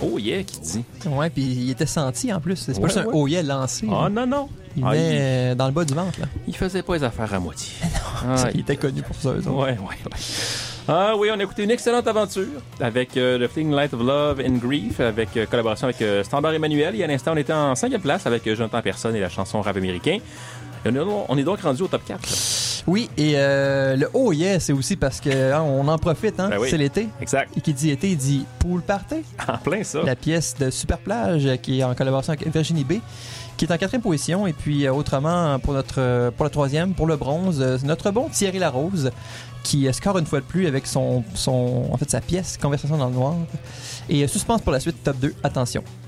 Oh yeah, qui dit. Ouais, puis il était senti en plus. C'est pas juste un oh yeah lancé. Ah non. Il venait dans le bas du ventre, là. Il faisait pas les affaires à moitié. Il était connu pour ça, eux autres. Ouais. Ah oui, on a écouté une excellente aventure avec The Fleeting Light of Love and Grief, avec collaboration avec Standard Emmanuel. Et à l'instant, on était en 5e place avec Jonathan Persson et la chanson rap américain. Et on est donc rendu au top 4. Là. Oui, et le oh yeah, c'est aussi parce que on en profite, hein? Ben oui. C'est l'été. Exact. Et qui dit été, il dit Pool Party. En plein ça. La pièce de Super Plage qui est en collaboration avec Virginie B, qui est en 4e position. Et puis autrement, pour la 3e, pour le bronze, notre bon Thierry Larose, qui score une fois de plus avec sa pièce Conversation dans le noir. Et suspense pour la suite, top 2, attention.